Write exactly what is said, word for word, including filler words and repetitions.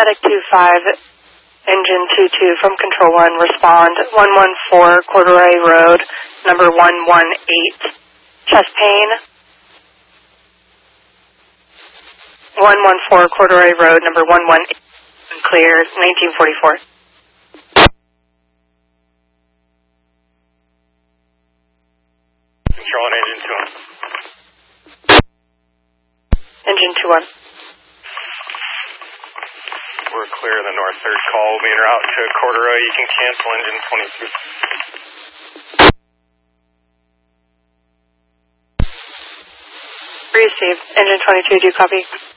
Medic two five, engine two two from Control one, respond one one four Corduroy Road, number one one eight, chest pain. one one four Corduroy Road, number one one eight, clear, nineteen forty-four. Control one, engine two one. Engine two one. We're clear of the north third call. We'll be en route to Corduroy. You can cancel engine twenty-two. Received. Engine twenty-two, do you copy?